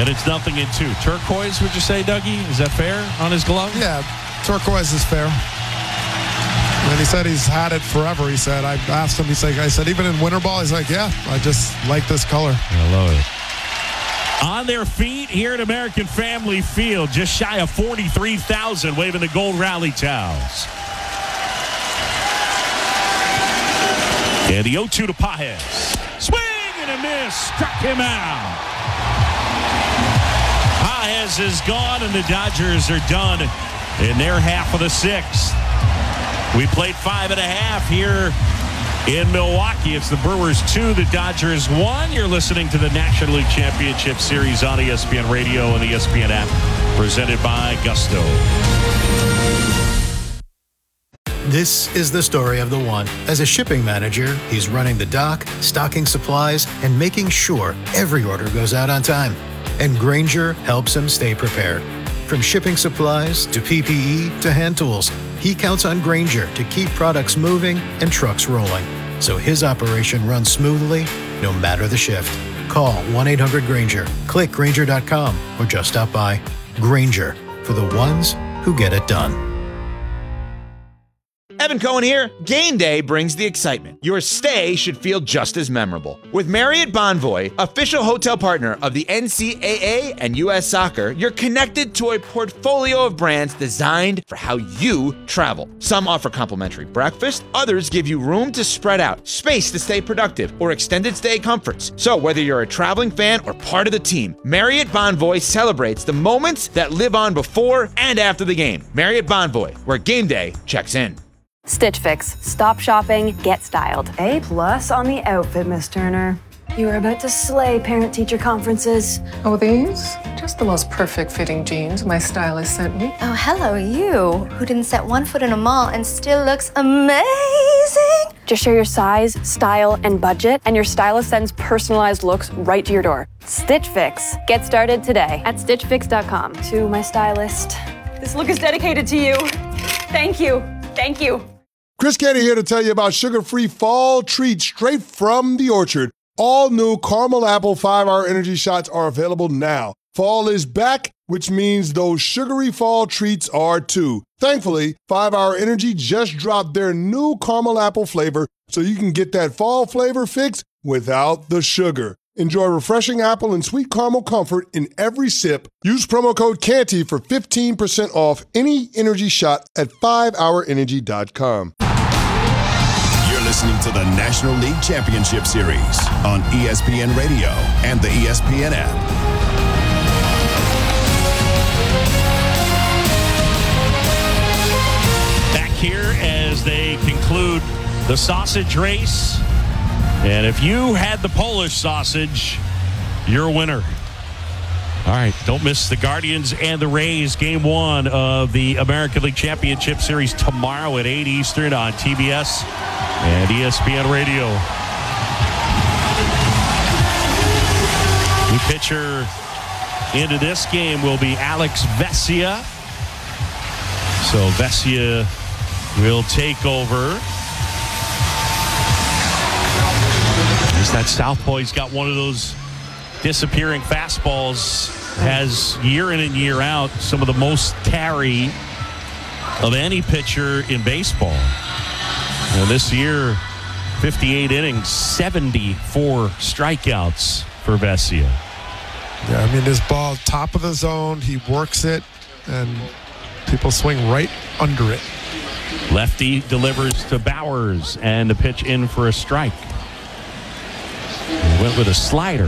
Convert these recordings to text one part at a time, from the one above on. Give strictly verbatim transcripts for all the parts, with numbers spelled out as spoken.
And it's nothing in two. Turquoise, would you say, Dougie? Is that fair on his glove? Yeah, turquoise is fair. And he said he's had it forever. He said, I asked him, he's like, I said, even in winter ball, he's like, yeah, I just like this color. I love it. On their feet here at American Family Field, just shy of forty-three thousand waving the gold rally towels. And the oh two to Pages. Swing and a miss. Struck him out. Pages is gone, and the Dodgers are done in their half of the sixth. We played five and a half here in Milwaukee. It's the Brewers two, the Dodgers one. You're listening to the National League Championship Series on E S P N Radio and the E S P N app, presented by Gusto. This is the story of the one. As a shipping manager, he's running the dock, stocking supplies, and making sure every order goes out on time. And Grainger helps him stay prepared. From shipping supplies to P P E to hand tools, he counts on Grainger to keep products moving and trucks rolling, so his operation runs smoothly no matter the shift. Call one eight hundred Grainger, click Grainger dot com, or just stop by. Grainger, for the ones who get it done. Evan Cohen here. Game day brings the excitement. Your stay should feel just as memorable. With Marriott Bonvoy, official hotel partner of the N C double A and U S Soccer, you're connected to a portfolio of brands designed for how you travel. Some offer complimentary breakfast, others give you room to spread out, space to stay productive, or extended stay comforts. So whether you're a traveling fan or part of the team, Marriott Bonvoy celebrates the moments that live on before and after the game. Marriott Bonvoy, where game day checks in. Stitch Fix. Stop shopping, get styled. A plus on the outfit, Miss Turner. You are about to slay parent-teacher conferences. Oh, these? Just the most perfect fitting jeans my stylist sent me. Oh, hello, you, who didn't set one foot in a mall and still looks amazing. Just share your size, style, and budget, and your stylist sends personalized looks right to your door. Stitch Fix. Get started today at stitch fix dot com. To my stylist, this look is dedicated to you. Thank you. Thank you. Chris Canty here to tell you about sugar-free fall treats straight from the orchard. All new caramel apple five-hour energy shots are available now. Fall is back, which means those sugary fall treats are too. Thankfully, five-hour Energy just dropped their new caramel apple flavor, so you can get that fall flavor fix without the sugar. Enjoy refreshing apple and sweet caramel comfort in every sip. Use promo code Canty for fifteen percent off any energy shot at five hour energy dot com. You're listening to the National League Championship Series on E S P N Radio and the E S P N app. Back here as they conclude the sausage race. And if you had the Polish sausage, you're a winner. All right, don't miss the Guardians and the Rays game one of the American League Championship Series tomorrow at eight Eastern on T B S and E S P N Radio. The pitcher into this game will be Alex Vesia. So Vesia will take over. Is that southpaw? He's got one of those disappearing fastballs, has year in and year out some of the most carry of any pitcher in baseball. And this year, fifty-eight innings, seventy-four strikeouts for Vesia. Yeah, I mean, this ball, top of the zone, he works it, and people swing right under it. Lefty delivers to Bowers, and the pitch in for a strike. He went with a slider.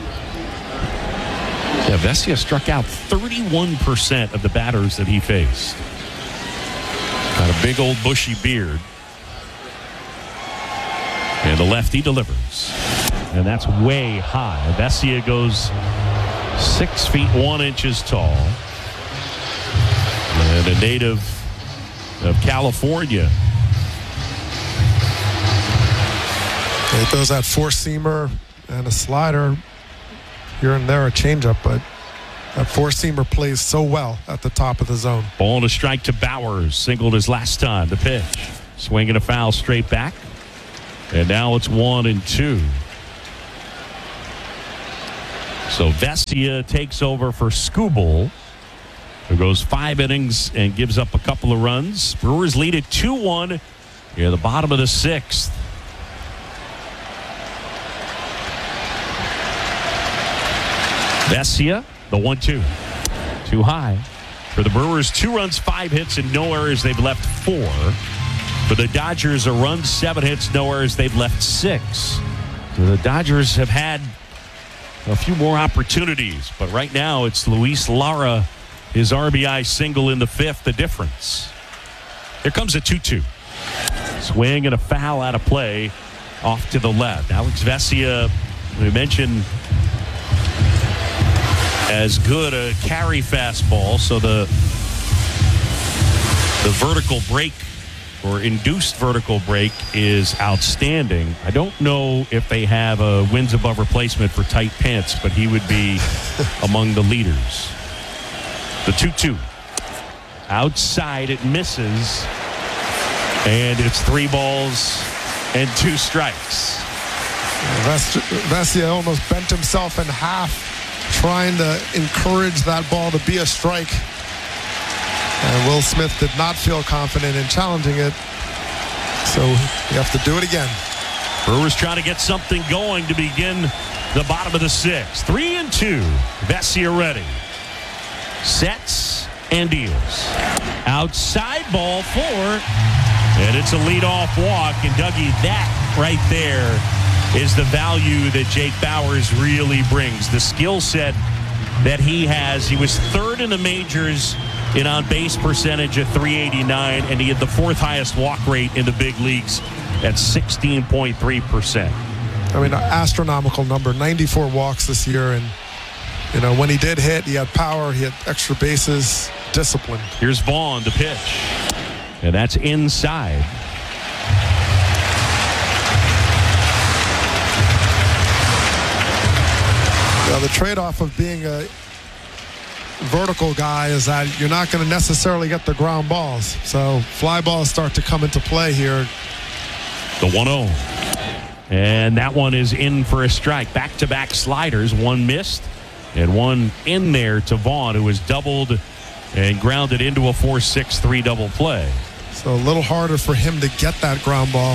Yeah, Vesia struck out thirty-one percent of the batters that he faced. Got a big old bushy beard. And the lefty delivers. And that's way high. Vesia goes six feet one inches tall. And a native of California. He throws that four-seamer and a slider here and there, a changeup, but that four-seamer plays so well at the top of the zone. Ball and a strike to Bowers. Singled his last time. The pitch. Swinging a foul straight back. And now it's one and two. So So Vesia takes over for Skubal, who goes five innings and gives up a couple of runs. Brewers lead it two one near the bottom of the sixth. Vesia, the one two. Too high. For the Brewers, two runs, five hits, and no errors. They've left four. For the Dodgers, a run, seven hits, no errors. They've left six. So the Dodgers have had a few more opportunities, but right now it's Luis Lara, his R B I single in the fifth, the difference. Here comes a two two. Swing and a foul out of play off to the left. Alex Vesia, we mentioned, as good a carry fastball, so the the vertical break or induced vertical break is outstanding. I don't know if they have a wins above replacement for tight pants, but he would be among the leaders. The two two. Outside, it misses, and it's three balls and two strikes. Vesia almost bent himself in half trying to encourage that ball to be a strike. And Will Smith did not feel confident in challenging it. So you have to do it again. Brewers trying to get something going to begin the bottom of the sixth. Three and two. Vesia ready. Sets and deals. Outside ball four. And it's a leadoff walk. And Dougie, that right there is the value that Jake Bauers really brings. The skill set that he has. He was third in the majors in on-base percentage at three eighty-nine, and he had the fourth highest walk rate in the big leagues at sixteen point three percent. I mean, an astronomical number, ninety-four walks this year, and you know, when he did hit, he had power, he had extra bases, discipline. Here's Vaughn, the pitch, and that's inside. Now, the trade-off of being a vertical guy is that you're not going to necessarily get the ground balls. So fly balls start to come into play here. The one oh. And that one is in for a strike. Back-to-back sliders. One missed and one in there to Vaughn, who was doubled and grounded into a four six three double play. So a little harder for him to get that ground ball.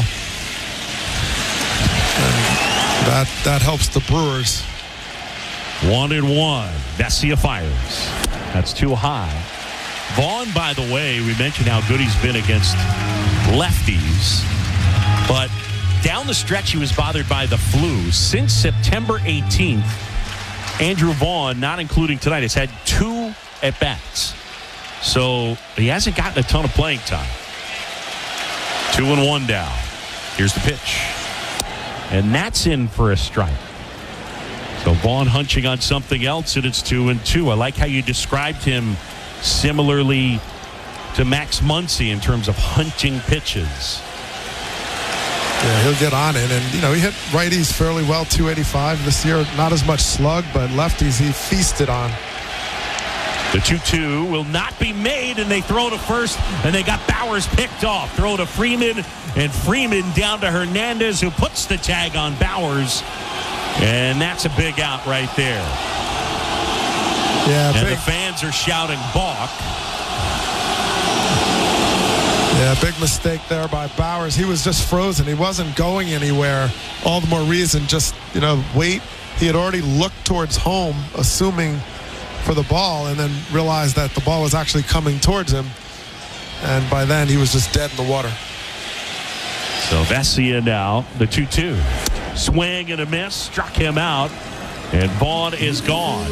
And that, that helps the Brewers. One and one. Vesia fires. That's too high. Vaughn, by the way, we mentioned how good he's been against lefties. But down the stretch, he was bothered by the flu. Since September eighteenth, Andrew Vaughn, not including tonight, has had two at-bats. So he hasn't gotten a ton of playing time. Two and one down. Here's the pitch. And that's in for a strike. So Vaughn hunching on something else, and it's two and two. I like how you described him similarly to Max Muncy in terms of hunting pitches. Yeah, he'll get on it. And, you know, he hit righties fairly well, two eighty-five this year. Not as much slug, but lefties he feasted on. The two two will not be made, and they throw to first, and they got Bauers picked off. Throw to Freeman, and Freeman down to Hernandez, who puts the tag on Bauers. And that's a big out right there. Yeah, and big, the fans are shouting balk. Yeah, big mistake there by Bauers. He was just frozen. He wasn't going anywhere. All the more reason just, you know, wait. He had already looked towards home, assuming for the ball, and then realized that the ball was actually coming towards him. And by then, he was just dead in the water. So Vesia now, the two two. Swing and a miss, struck him out, and Vaughn is gone.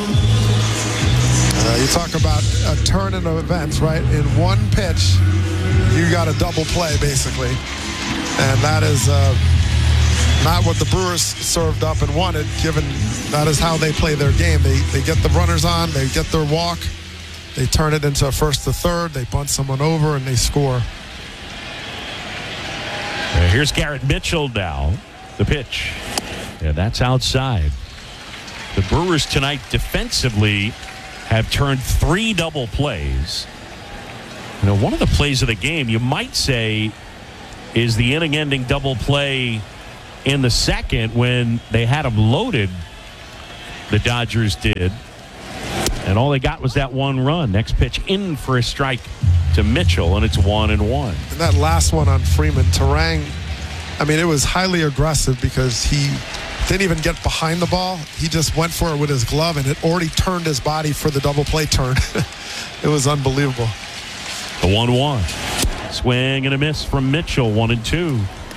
Uh, you talk about a turn in events, right? In one pitch, you got a double play, basically. And that is uh, not what the Brewers served up and wanted, given that is how they play their game. They, they get the runners on, they get their walk, they turn it into a first to third, they bunt someone over, and they score. Uh, here's Garrett Mitchell now. The pitch. Yeah, that's outside. The Brewers tonight defensively have turned three double plays. You know, one of the plays of the game, you might say, is the inning-ending double play in the second when they had him loaded the Dodgers did. And all they got was that one run. Next pitch in for a strike to Mitchell, and it's one and one. And that last one on Freeman, Terang, I mean, it was highly aggressive because he didn't even get behind the ball. He just went for it with his glove, and it already turned his body for the double play turn. It was unbelievable. The one one. Swing and a miss from Mitchell, one and two.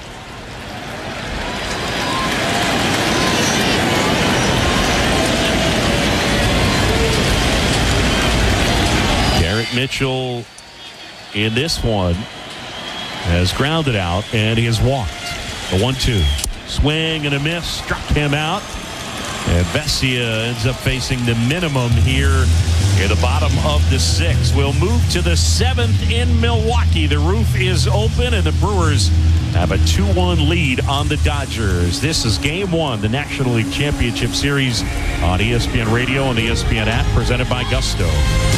Garrett Mitchell in this one has grounded out, and he has walked. The one two. Swing and a miss, struck him out. And Vesia ends up facing the minimum here in the bottom of the sixth. We'll move to the seventh in Milwaukee. The roof is open, and the Brewers have a two one lead on the Dodgers. This is game one, the National League Championship Series on E S P N Radio and the E S P N app, presented by Gusto.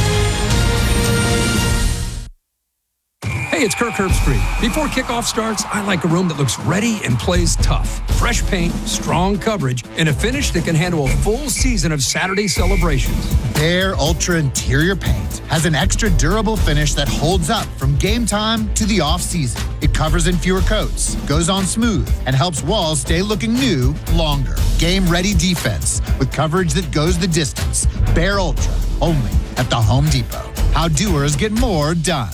Hey, it's Kirk Herbstreit. Before kickoff starts, I like a room that looks ready and plays tough. Fresh paint, strong coverage, and a finish that can handle a full season of Saturday celebrations. Behr Ultra Interior Paint has an extra durable finish that holds up from game time to the off-season. It covers in fewer coats, goes on smooth, and helps walls stay looking new longer. Game-ready defense with coverage that goes the distance. Behr Ultra, only at the Home Depot. How doers get more done.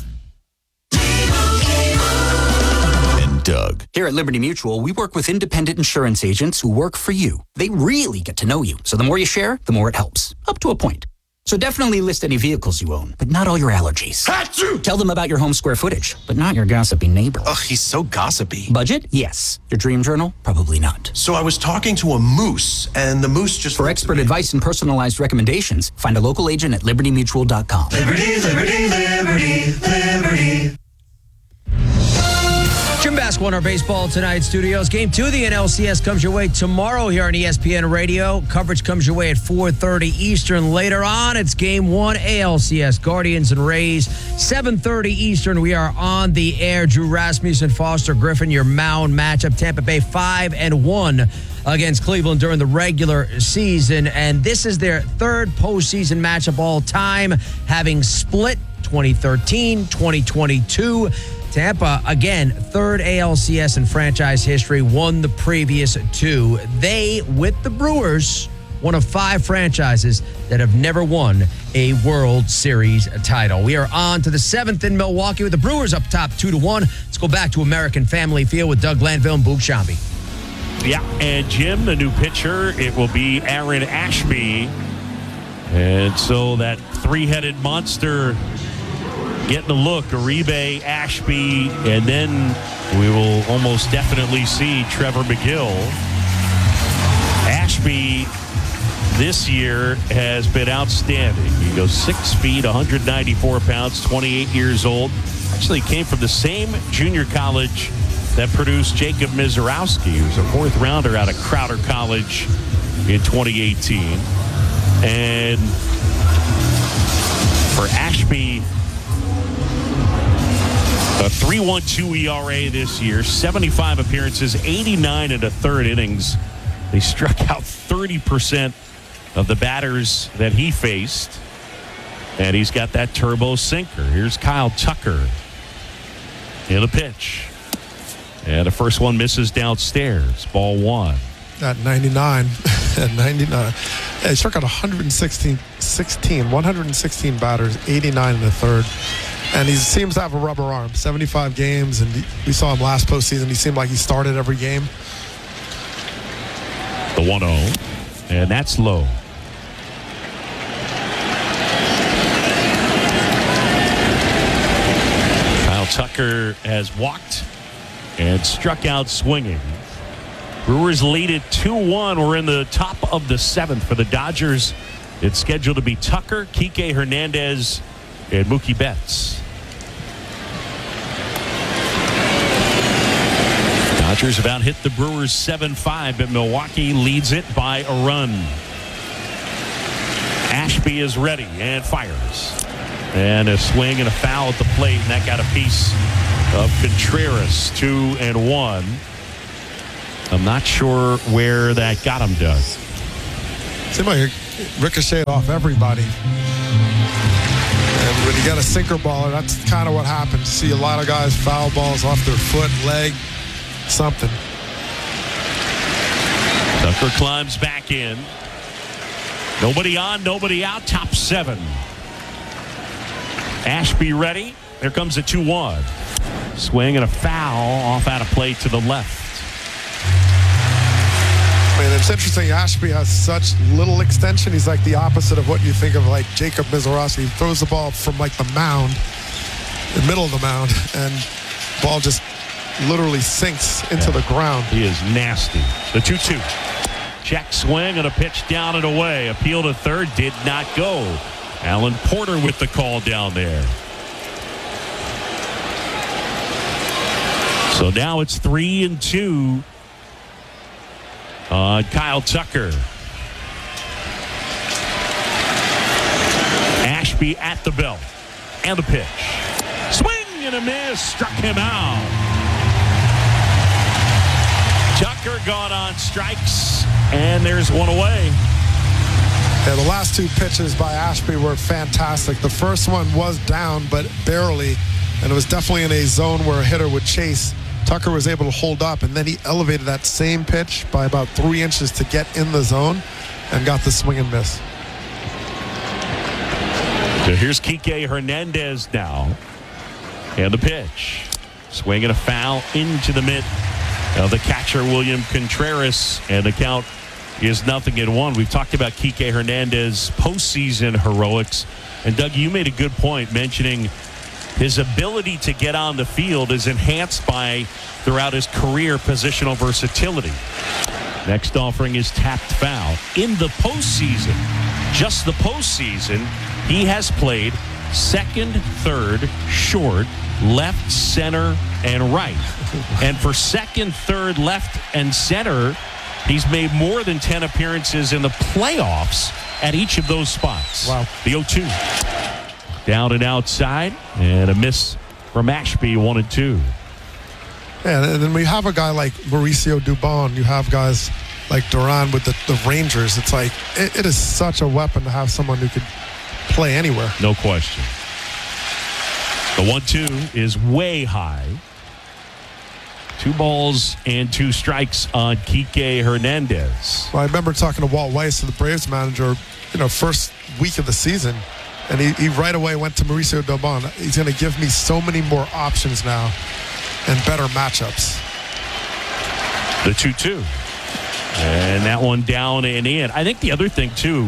Doug. Here at Liberty Mutual, we work with independent insurance agents who work for you. They really get to know you. So the more you share, the more it helps. Up to a point. So definitely list any vehicles you own, but not all your allergies. Achoo! Tell them about your home square footage, but not your gossipy neighbor. Ugh, he's so gossipy. Budget? Yes. Your dream journal? Probably not. So I was talking to a moose, and the moose just... For expert advice and personalized recommendations, find a local agent at liberty mutual dot com. Liberty, liberty, liberty, liberty. Jim Basketball in our Baseball Tonight studios. Game two of the N L C S comes your way tomorrow here on E S P N Radio. Coverage comes your way at four thirty Eastern. Later on, it's Game one A L C S, Guardians and Rays. seven thirty Eastern, we are on the air. Drew Rasmussen, Foster Griffin, your mound matchup. Tampa Bay five and one against Cleveland during the regular season. And this is their third postseason matchup all time, having split twenty thirteen, twenty twenty-two. Tampa, again, third A L C S in franchise history, won the previous two. They, with the Brewers, one of five franchises that have never won a World Series title. We are on to the seventh in Milwaukee with the Brewers up top two to one. Let's go back to American Family Field with Doug Glanville and Boog Shambi. Yeah, and Jim, the new pitcher, it will be Aaron Ashby. And so that three-headed monster getting a look, Uribe, Ashby, and then we will almost definitely see Trevor McGill. Ashby this year has been outstanding. He goes six feet, one hundred ninety-four pounds, twenty-eight years old. Actually came from the same junior college that produced Jacob Mizorowski, who's a fourth rounder out of Crowder College in twenty eighteen. And for Ashby, a three point one two E R A this year, seventy-five appearances, eighty-nine and a third innings. They struck out thirty percent of the batters that he faced. And he's got that turbo sinker. Here's Kyle Tucker in a pitch. And the first one misses downstairs. Ball one. At ninety-nine. At ninety-nine. Yeah, he struck out one hundred sixteen, sixteen, one hundred sixteen batters, eighty-nine in the third. And he seems to have a rubber arm. seventy-five games, and he, we saw him last postseason. He seemed like he started every game. The one oh, and that's low. Kyle Tucker has walked and struck out swinging. Brewers lead it two one. We're in the top of the seventh for the Dodgers. It's scheduled to be Tucker, Kike Hernandez, and Mookie Betts. Dodgers have out-hit the Brewers seven five, but Milwaukee leads it by a run. Ashby is ready and fires. And a swing and a foul at the plate, and that got a piece of Contreras, two and one. I'm not sure where that got him, Doug. Seemed like it ricocheted off everybody. And when you get a sinker baller, that's kind of what happens. You see a lot of guys foul balls off their foot, leg, something. Tucker climbs back in. Nobody on, nobody out. Top seven. Ashby ready. Here comes a two one. Swing and a foul off out of play to the left. I mean, it's interesting. Ashby has such little extension. He's like the opposite of what you think of like Jacob Mizorowski. He throws the ball from like the mound, the middle of the mound, and ball just literally sinks into yeah. the ground. He is nasty. The two two. Check swing and a pitch down and away. Appeal to third did not go. Alan Porter with the call down there. So now it's three and two on Kyle Tucker. Ashby at the belt. And the pitch. Swing and a miss. Struck him out. Tucker gone on strikes. And there's one away. Yeah, the last two pitches by Ashby were fantastic. The first one was down, but barely. And it was definitely in a zone where a hitter would chase. Tucker was able to hold up, and then he elevated that same pitch by about three inches to get in the zone and got the swing and miss. So here's Kike Hernandez now. And the pitch. Swing and a foul into the mid of the catcher, William Contreras. And the count is nothing in one. We've talked about Kike Hernandez postseason heroics. And Doug, you made a good point mentioning his ability to get on the field is enhanced by, throughout his career, positional versatility. Next offering is tapped foul. In the postseason, just the postseason, he has played second, third, short, left, center, and right. And for second, third, left, and center, he's made more than ten appearances in the playoffs at each of those spots. Wow. The oh two. Down and outside, and a miss from Ashby, one and two. Yeah, and then we have a guy like Mauricio Dubon. You have guys like Duran with the, the Rangers. It's like, it, it is such a weapon to have someone who could play anywhere. No question. The one two is way high. Two balls and two strikes on Kike Hernandez. Well, I remember talking to Walt Weiss, the Braves manager, you know, first week of the season. And he, he right away went to Mauricio Dubon. He's going to give me so many more options now and better matchups. The two two. And that one down and in. I think the other thing, too,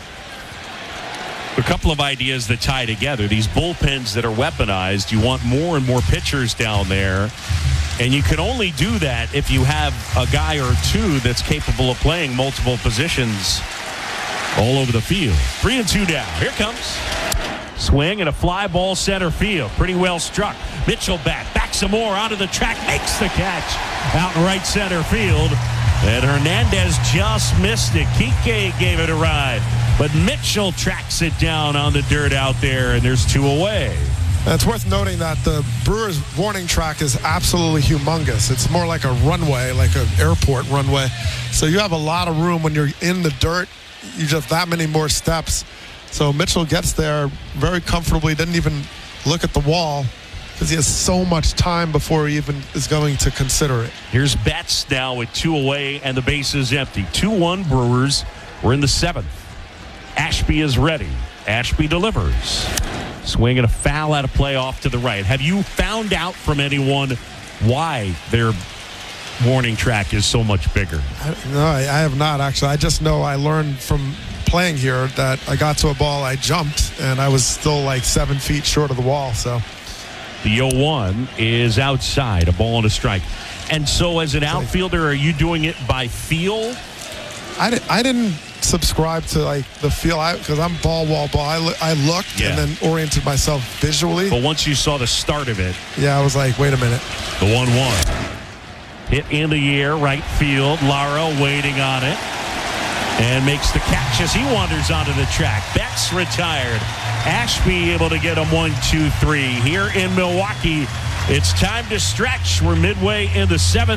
a couple of ideas that tie together. These bullpens that are weaponized, you want more and more pitchers down there. And you can only do that if you have a guy or two that's capable of playing multiple positions all over the field. Three and two down. Here comes. Swing and a fly ball center field. Pretty well struck. Mitchell back. Back some more onto the track. Makes the catch out in right center field. And Hernandez just missed it. Kike gave it a ride. But Mitchell tracks it down on the dirt out there, and there's two away. And it's worth noting that the Brewers warning track is absolutely humongous. It's more like a runway, like an airport runway. So you have a lot of room when you're in the dirt. You just that many more steps. So Mitchell gets there very comfortably, doesn't even look at the wall because he has so much time before he even is going to consider it. Here's Betts now with two away and the base is empty. two one Brewers. We're in the seventh. Ashby is ready. Ashby delivers. Swing and a foul out of play off to the right. Have you found out from anyone why their warning track is so much bigger? I, no, I, I have not actually. I just know I learned from playing here that I got to a ball, I jumped, and I was still like seven feet short of the wall. So the oh one is outside, a ball and a strike. And so as an outfielder, are you doing it by feel? I, di- I didn't subscribe to like the feel because I'm ball, wall, ball. I, lo- I looked yeah. and then oriented myself visually. But once you saw the start of it. Yeah, I was like, wait a minute. The one one. Hit in the air, right field. Lara waiting on it. And makes the catch as he wanders onto the track. Betts retired. Ashby able to get him one, two, three. Here in Milwaukee, it's time to stretch. We're midway in the seventh.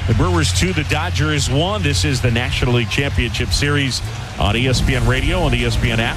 The Brewers two, the Dodgers one. This is the National League Championship Series on E S P N Radio and the E S P N app.